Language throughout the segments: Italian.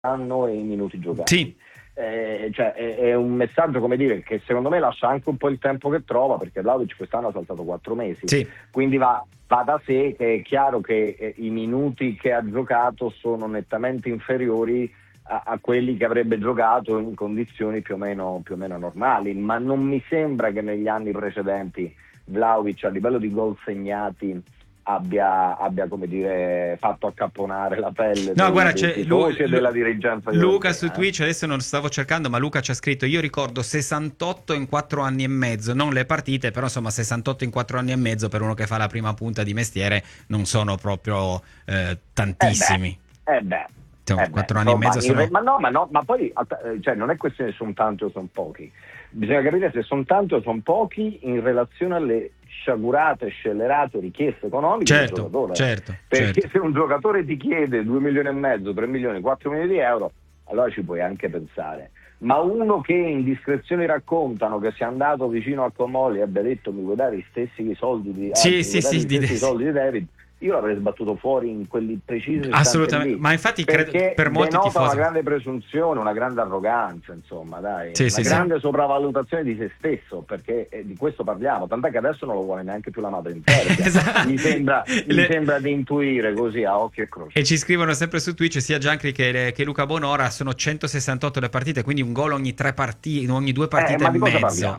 anno e i minuti giocati. Sì. Cioè è un messaggio, come dire, che secondo me lascia anche un po' il tempo che trova, perché Vlahovic quest'anno ha saltato 4 mesi, Sì. quindi va da sé che è chiaro che i minuti che ha giocato sono nettamente inferiori a quelli che avrebbe giocato in condizioni più o meno normali, ma non mi sembra che negli anni precedenti Vlahovic a livello di gol segnati abbia come dire fatto accapponare la pelle dei tifosi e della dirigenza. Luca su Twitch, adesso non stavo cercando, ma Luca ci ha scritto: io ricordo 68 in 4 anni e mezzo, non le partite, però insomma 68 in 4 anni e mezzo per uno che fa la prima punta di mestiere non sono proprio tantissimi. 4 anni e mezzo sono... ma poi cioè, non è questione se sono tanti o sono pochi, bisogna capire se sono tanti o sono pochi in relazione alle sciagurate, scellerate richieste economiche del giocatore. Perché se un giocatore ti chiede 2 milioni e mezzo, 3 milioni, 4 milioni di euro, allora ci puoi anche pensare. Ma uno che in discrezioni raccontano che sia andato vicino a Comoli e abbia detto mi vuoi dare i stessi soldi di soldi di David, io l'avrei sbattuto fuori in quelli precisi. Assolutamente, ma infatti credo per molti tifosi una grande presunzione, una grande arroganza, insomma, dai, grande sopravvalutazione di se stesso, perché di questo parliamo, tant'è che adesso non lo vuole neanche più la madre in terra. Esatto. Mi sembra di intuire così a occhio e croce. E ci scrivono sempre su Twitch sia Giancri che Luca Bonora, sono 168 le partite, quindi un gol ogni 3 partite, ogni 2 partite e mezzo.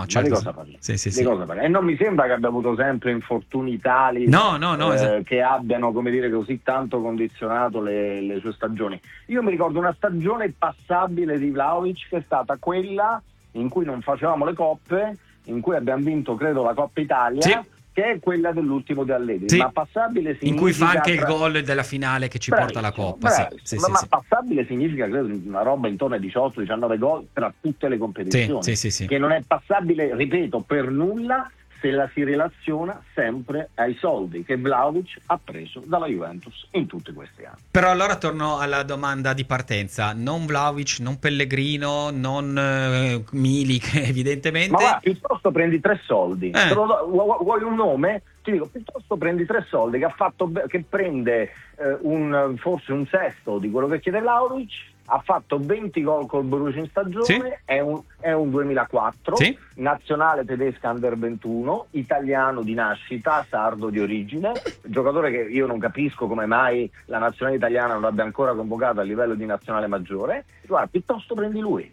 E non mi sembra che abbia avuto sempre infortuni tali che abbiano, come dire, così tanto condizionato le sue stagioni. Io mi ricordo una stagione passabile di Vlahovic che è stata quella in cui non facevamo le coppe, in cui abbiamo vinto credo la Coppa Italia, che è quella dell'ultimo di Allegri, ma passabile significa in cui fa anche il gol della finale che ci porta alla Coppa. Passabile significa credo una roba intorno ai 18-19 gol tra tutte le competizioni, che non è passabile, ripeto, per nulla se la si relaziona sempre ai soldi che Vlahovic ha preso dalla Juventus in tutti questi anni. Però allora torno alla domanda di partenza: non Vlahovic, non Pellegrino, non Milik, evidentemente. Ma piuttosto prendi 3 soldi. Vuoi un nome? Ti dico, piuttosto prendi 3 soldi che prende forse un sesto di quello che chiede Vlahovic. Ha fatto 20 gol col Borussia in stagione, è un 2004, nazionale tedesca under 21, italiano di nascita, sardo di origine, giocatore che io non capisco come mai la nazionale italiana non l'abbia ancora convocato a livello di nazionale maggiore. Guarda, piuttosto prendi lui,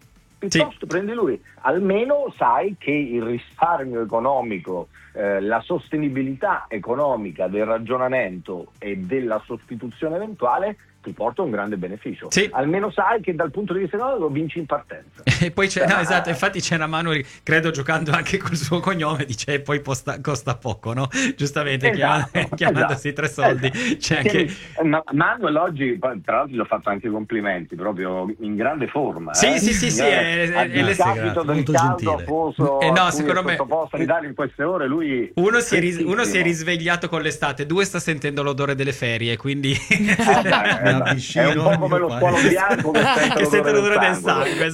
almeno sai che il risparmio economico, la sostenibilità economica del ragionamento e della sostituzione eventuale ti porta un grande beneficio. Almeno sai che dal punto di vista economico lo vinci in partenza. E poi infatti c'era Manuel, credo giocando anche col suo cognome, dice e poi costa poco, no? Giustamente chiamandosi 3 soldi. C'è anche... Manuel oggi, tra l'altro gli ho fatto anche complimenti, proprio in grande forma. Sì, il capito del caldo afoso secondo me sottoposto all'Italia in queste ore, lui uno si è risvegliato con l'estate, 2 sta sentendo l'odore delle ferie, quindi è un po' come lo squalo bianco che sente l'odore del sangue.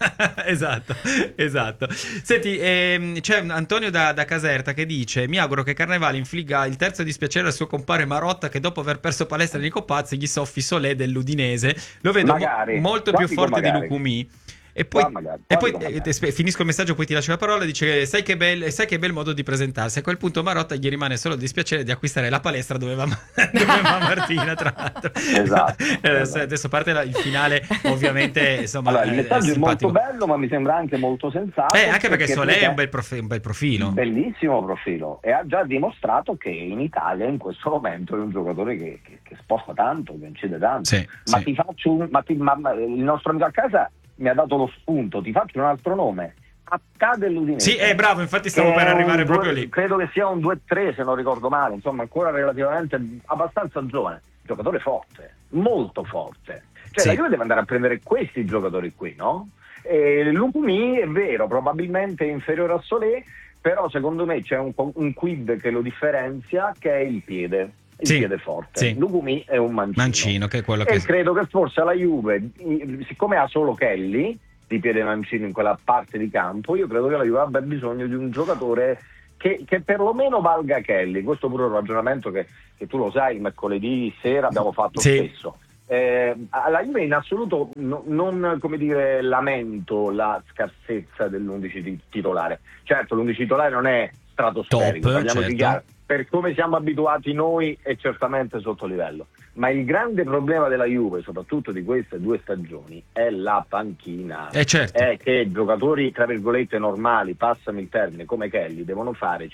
Esatto. Senti, c'è Antonio da Caserta che dice: mi auguro che Carnevale infligga il terzo dispiacere al suo compare Marotta, che dopo aver perso palestra di Copazzi gli soffi Solé dell'Udinese. Lo vedo molto più forte di Lucumí. E poi finisco il messaggio, poi ti lascio la parola. Dice: sai che bel modo di presentarsi. A quel punto Marotta gli rimane solo il dispiacere di acquistare la palestra dove va Martina, tra l'altro. Esatto. Adesso parte il finale, ovviamente. Insomma, il messaggio è molto bello, ma mi sembra anche molto sensato, anche perché Solé è un bel profilo, bellissimo profilo, e ha già dimostrato che in Italia in questo momento è un giocatore che sposta tanto, che incide tanto. Ti faccio il nostro amico a casa mi ha dato lo spunto, ti faccio un altro nome: Accade l'Udinese. Sì, è bravo, infatti stavo per arrivare proprio lì. Credo che sia un 2-3 se non ricordo male, insomma ancora relativamente abbastanza giovane, giocatore forte, molto forte. La Juve deve andare a prendere questi giocatori qui, no? Lucumí è vero, probabilmente è inferiore a Solé, però secondo me c'è un quid che lo differenzia, che è il piede. Piede forte. Lucumí è un mancino, che è quello e credo che forse alla Juve, siccome ha solo Kelly di piede mancino in quella parte di campo, io credo che la Juve abbia bisogno di un giocatore che perlomeno valga Kelly. Questo pure è un ragionamento che tu lo sai, il mercoledì sera abbiamo fatto spesso. alla Juve in assoluto non come dire lamento la scarsezza dell'11 titolare. Certo, l'11 titolare non è stratosferico, parliamoci chiaro. Per come siamo abituati noi è certamente sotto livello, ma il grande problema della Juve, soprattutto di queste 2 stagioni, è la panchina. Certo. È che giocatori tra virgolette normali, passami il termine, come Kelly, devono fare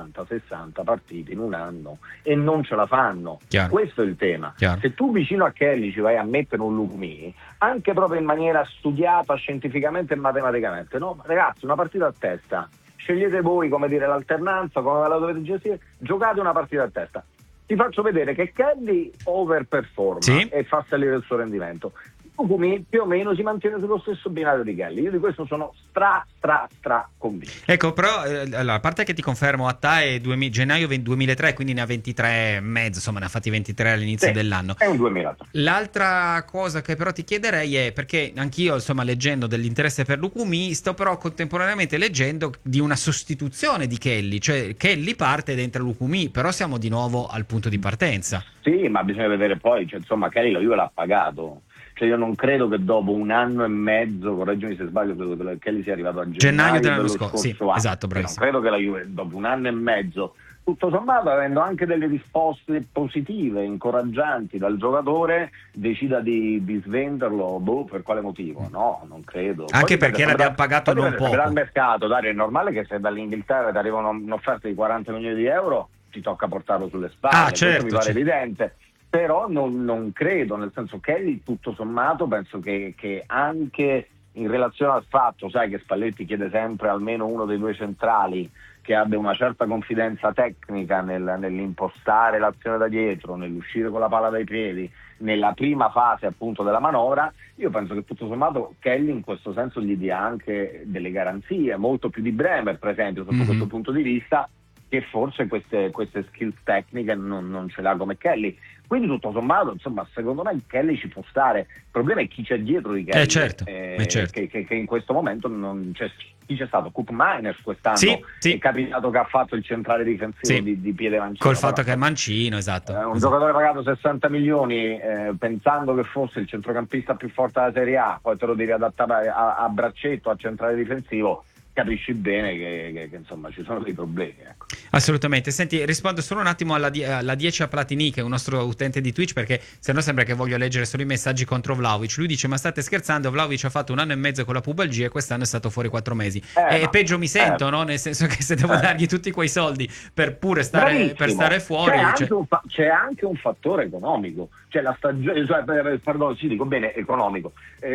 50-60 partite in un anno e non ce la fanno. Chiaro. Questo è il tema. Chiaro. Se tu vicino a Kelly ci vai a mettere un Lukumi, anche proprio in maniera studiata scientificamente e matematicamente, no? Ragazzi, una partita a testa, scegliete voi come dire l'alternanza, come la dovete gestire, giocate una partita a testa. Ti faccio vedere che Kelly overperforma e fa salire il suo rendimento. Lukumi più o meno si mantiene sullo stesso binario di Kelly. Io di questo sono stra convinto. Ecco, però allora, a parte che ti confermo, Attà è gennaio 2003, quindi ne ha 23 e mezzo, insomma ne ha fatti 23 all'inizio dell'anno. È un 2003. L'altra cosa che però ti chiederei è, perché anch'io insomma leggendo dell'interesse per Lukumi, sto però contemporaneamente leggendo di una sostituzione di Kelly, cioè Kelly parte ed entra Lukumi, però siamo di nuovo al punto di partenza. Sì, ma bisogna vedere poi, cioè, insomma Kelly la Juve l'ha pagato. Cioè io non credo che dopo un anno e mezzo, correggimi se sbaglio, credo che Kelly sia arrivato a gennaio dello scorso anno. Esatto, non credo che la Juve dopo un anno e mezzo, tutto sommato avendo anche delle risposte positive, incoraggianti dal giocatore, decida di svenderlo, per quale motivo? No, non credo. Anche poi perché l'abbiamo pagato non poco. Dal mercato, Dario, è normale che se dall'Inghilterra ti arriva un'offerta di 40 milioni di euro ti tocca portarlo sulle spalle, certo, mi pare evidente. Però non credo, nel senso che tutto sommato penso che anche in relazione al fatto, sai che Spalletti chiede sempre almeno uno dei 2 centrali che abbia una certa confidenza tecnica nell'impostare l'azione da dietro, nell'uscire con la palla dai piedi, nella prima fase appunto della manovra, io penso che tutto sommato Kelly in questo senso gli dia anche delle garanzie, molto più di Bremer per esempio sotto questo punto di vista, che forse queste skills tecniche non ce l'ha come Kelly. Quindi tutto sommato, insomma, secondo me Kelly ci può stare. Il problema è chi c'è dietro di Kelly, certo. Che in questo momento non c'è. Chi c'è stato? Koop Miners quest'anno sì. È capitato che ha fatto il centrale difensivo di piede mancino. Col fatto che è mancino, esatto. Un giocatore pagato 60 milioni pensando che fosse il centrocampista più forte della Serie A, poi te lo devi adattare a braccetto, a centrale difensivo. Capisci bene che insomma ci sono dei problemi, ecco. Assolutamente. Senti, rispondo solo un attimo alla 10 a Platini, che è un nostro utente di Twitch, perché se no sembra che voglio leggere solo i messaggi contro Vlahovic. Lui dice: ma state scherzando, Vlahovic ha fatto 1 anno e mezzo con la pubalgia e quest'anno è stato fuori 4 mesi. E peggio mi sento, no? Nel senso che se devo dargli tutti quei soldi per pure stare fuori, c'è anche un fattore economico, cioè la stagione, pardon, sì, dico bene, economico,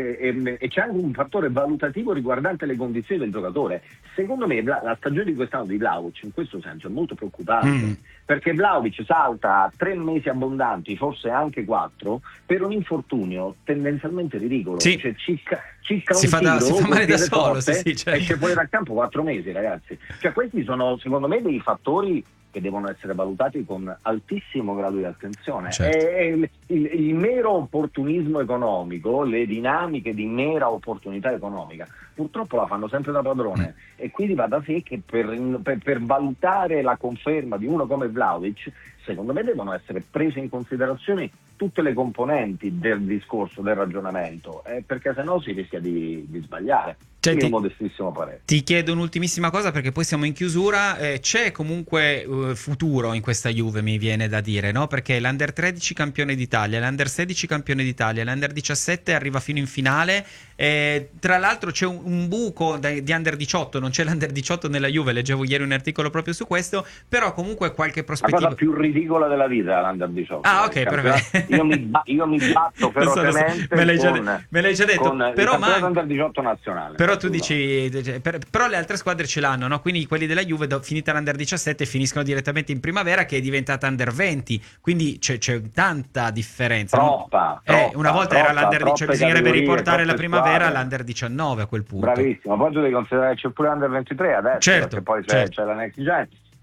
e c'è anche un fattore valutativo riguardante le condizioni del giocatore. Secondo me la stagione di quest'anno di Vlahovic in questo senso è molto preoccupante, perché Vlahovic salta 3 mesi abbondanti, forse anche 4, per un infortunio tendenzialmente ridicolo. Sì. Cioè cicca si un fa male da solo, forte, certo. esce fuori dal campo 4 mesi, ragazzi. Cioè questi sono secondo me dei fattori che devono essere valutati con altissimo grado di attenzione. Certo. Il mero opportunismo economico, le dinamiche di mera opportunità economica purtroppo la fanno sempre da padrone, e quindi va da sé che per valutare la conferma di uno come Vlahovic, secondo me devono essere prese in considerazione tutte le componenti del discorso, del ragionamento, perché sennò si rischia di sbagliare. Un modestissimo parere. Ti chiedo un'ultimissima cosa perché poi siamo in chiusura. C'è comunque futuro in questa Juve, mi viene da dire, no? Perché l'Under 13 campione d'Italia, l'Under 16 campione d'Italia, l'Under 17 arriva fino in finale. Tra l'altro c'è un buco di Under 18, non c'è l'Under 18 nella Juve, leggevo ieri un articolo proprio su questo, però comunque qualche prospettiva. La cosa più ridicola della vita è l'Under 18. Ah, ok, perfetto. Io mi batto ferocemente me l'hai già detto, con però l'Under 18 nazionale. Però tu dici, però le altre squadre ce l'hanno, no? Quindi quelli della Juve finita l'Under 17 finiscono direttamente in primavera, che è diventata Under 20, quindi c'è tanta differenza. Troppa, una volta era l'Under 18, bisognerebbe riportare la primavera all'Under 19 a quel punto. Bravissimo, poi tu devi considerare che c'è pure l'Under 23 adesso, certo, perché poi c'è la Next Gen.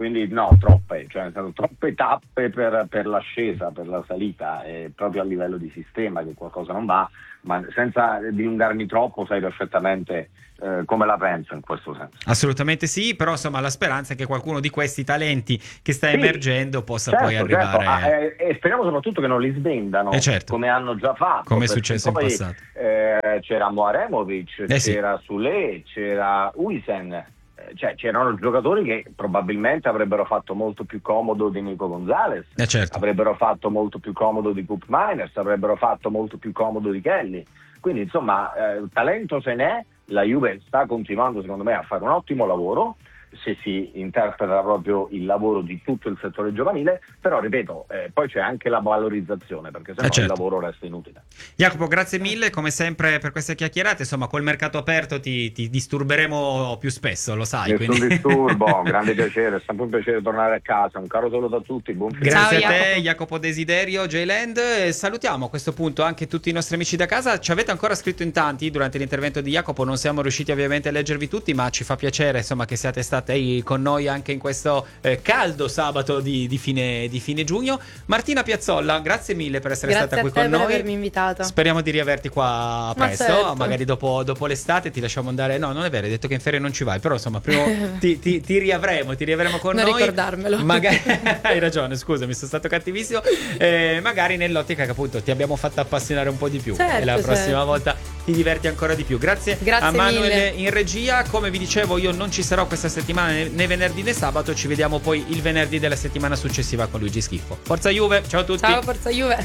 quindi no, troppe tappe per l'ascesa, per la salita, proprio a livello di sistema che qualcosa non va, ma senza dilungarmi troppo sai perfettamente come la penso in questo senso. Assolutamente sì, però insomma la speranza è che qualcuno di questi talenti che sta emergendo possa poi arrivare. E speriamo soprattutto che non li svendano, come hanno già fatto. Come è successo in passato. C'era Moaremovic, c'era Sule, c'era Uisen. Cioè c'erano giocatori che probabilmente avrebbero fatto molto più comodo di Nico Gonzalez, avrebbero fatto molto più comodo di Koop Meiners, avrebbero fatto molto più comodo di Kelly, quindi insomma talento se n'è, la Juve sta continuando secondo me a fare un ottimo lavoro se si interpreta proprio il lavoro di tutto il settore giovanile, però ripeto, poi c'è anche la valorizzazione, perché sennò il lavoro resta inutile. Jacopo, grazie mille come sempre per queste chiacchierate, insomma col mercato aperto ti disturberemo più spesso, lo sai. Nessun disturbo, grande piacere, è sempre un piacere tornare a casa, un caro saluto a tutti, buon fine. Grazie a te Jacopo Desiderio, J-Land, salutiamo a questo punto anche tutti i nostri amici da casa, ci avete ancora scritto in tanti durante l'intervento di Jacopo, non siamo riusciti ovviamente a leggervi tutti, ma ci fa piacere insomma che siate stati con noi anche in questo caldo sabato di fine giugno. Martina Piazzolla, grazie mille per essere stata qui con noi. Grazie per avermi invitato. Speriamo di riaverti qua presto, magari dopo l'estate ti lasciamo andare. No, non è vero, hai detto che in ferie non ci vai, però insomma prima ti riavremo con noi. Non ricordarmelo. Magari hai ragione, scusa, mi sono stato cattivissimo. Magari nell'ottica che appunto ti abbiamo fatto appassionare un po' di più, e la prossima volta ti diverti ancora di più. Grazie a Manuel in regia. Come vi dicevo, io non ci sarò questa settimana né venerdì né sabato, ci vediamo poi il venerdì della settimana successiva con Luigi Schifo. Forza Juve, ciao a tutti. Ciao, forza Juve.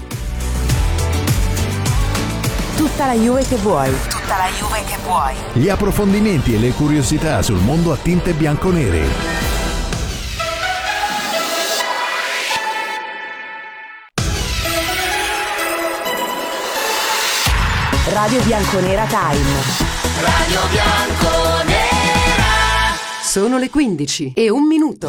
Tutta la Juve che vuoi. Gli approfondimenti e le curiosità sul mondo a tinte bianconere. Radio Bianconera Time. Radio Bianconera. Sono le 15:01.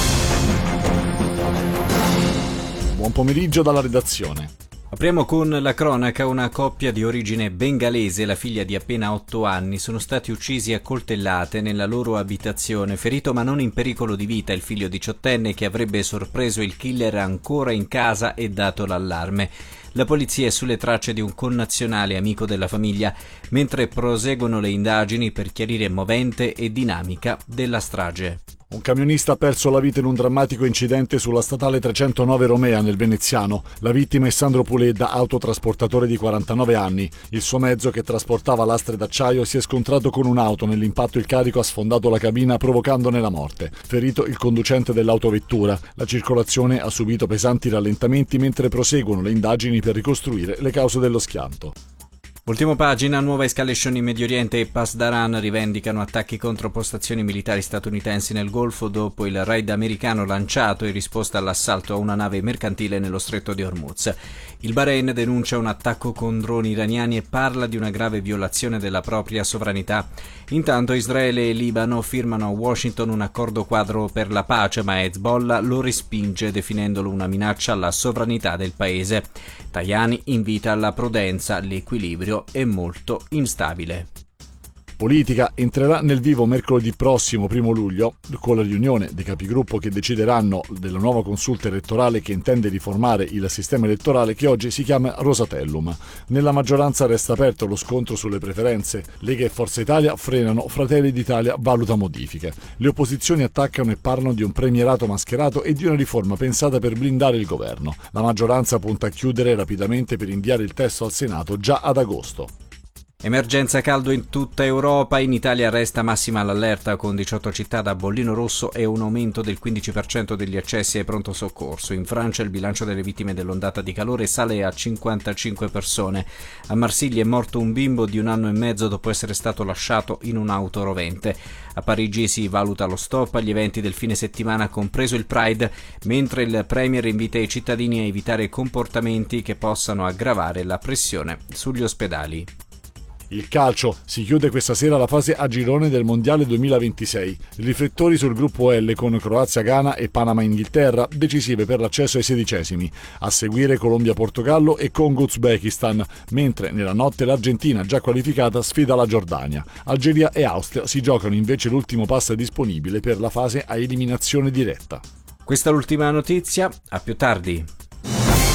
Buon pomeriggio dalla redazione. Apriamo con la cronaca. Una coppia di origine bengalese e la figlia di appena 8 anni sono stati uccisi a coltellate nella loro abitazione. Ferito ma non in pericolo di vita il figlio 18enne che avrebbe sorpreso il killer ancora in casa e dato l'allarme. La polizia è sulle tracce di un connazionale amico della famiglia, mentre proseguono le indagini per chiarire movente e dinamica della strage. Un camionista ha perso la vita in un drammatico incidente sulla statale 309 Romea nel Veneziano. La vittima è Sandro Puledda, autotrasportatore di 49 anni. Il suo mezzo, che trasportava lastre d'acciaio, si è scontrato con un'auto. Nell'impatto il carico ha sfondato la cabina provocandone la morte. Ferito il conducente dell'autovettura. La circolazione ha subito pesanti rallentamenti mentre proseguono le indagini per ricostruire le cause dello schianto. Ultimo pagina, nuova escalation in Medio Oriente e Pasdaran rivendicano attacchi contro postazioni militari statunitensi nel Golfo dopo il raid americano lanciato in risposta all'assalto a una nave mercantile nello stretto di Hormuz. Il Bahrain denuncia un attacco con droni iraniani e parla di una grave violazione della propria sovranità. Intanto Israele e Libano firmano a Washington un accordo quadro per la pace, ma Hezbollah lo respinge definendolo una minaccia alla sovranità del paese. Tajani invita alla prudenza, l'equilibrio è molto instabile. Politica entrerà nel vivo mercoledì prossimo, 1 luglio, con la riunione dei capigruppo che decideranno della nuova consulta elettorale che intende riformare il sistema elettorale che oggi si chiama Rosatellum. Nella maggioranza resta aperto lo scontro sulle preferenze. Lega e Forza Italia frenano, Fratelli d'Italia valuta modifiche. Le opposizioni attaccano e parlano di un premierato mascherato e di una riforma pensata per blindare il governo. La maggioranza punta a chiudere rapidamente per inviare il testo al Senato già ad agosto. Emergenza caldo in tutta Europa, in Italia resta massima l'allerta con 18 città da bollino rosso e un aumento del 15% degli accessi ai pronto soccorso. In Francia il bilancio delle vittime dell'ondata di calore sale a 55 persone. A Marsiglia è morto un bimbo di 1 anno e mezzo dopo essere stato lasciato in un'auto rovente. A Parigi si valuta lo stop agli eventi del fine settimana, compreso il Pride, mentre il Premier invita i cittadini a evitare comportamenti che possano aggravare la pressione sugli ospedali. Il calcio: si chiude questa sera la fase a girone del Mondiale 2026. Riflettori sul gruppo L con Croazia-Ghana e Panama-Inghilterra, decisive per l'accesso ai 16esimi. A seguire Colombia-Portogallo e Congo-Uzbekistan, mentre nella notte l'Argentina, già qualificata, sfida la Giordania. Algeria e Austria si giocano invece l'ultimo pass disponibile per la fase a eliminazione diretta. Questa è l'ultima notizia, a più tardi.